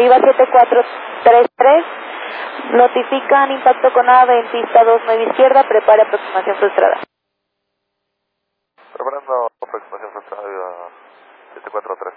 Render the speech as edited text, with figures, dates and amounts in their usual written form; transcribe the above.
Viva 7433, notifican impacto con ave en pista 29 izquierda, prepare aproximación frustrada. Preparando aproximación frustrada, Viva 743.